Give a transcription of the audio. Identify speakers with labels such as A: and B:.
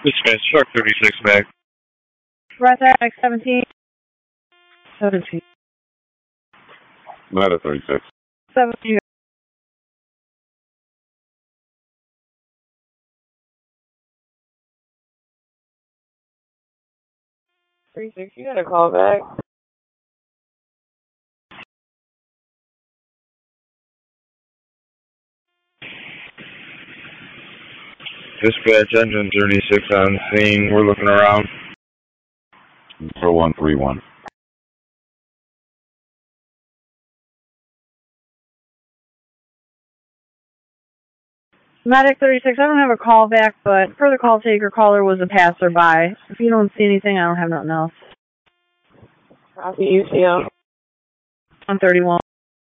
A: Dispatch, truck 36 back.
B: Right there, like 17. 17.
C: Ladder 36.
B: 17. 36, you gotta call back.
A: Dispatch, engine 36 on scene. We're looking around.
C: 0131.
B: Medic 36, I don't have a call back, but further call taker caller was a passerby. If you don't see anything, I don't have nothing else. Copy, UCO. 131.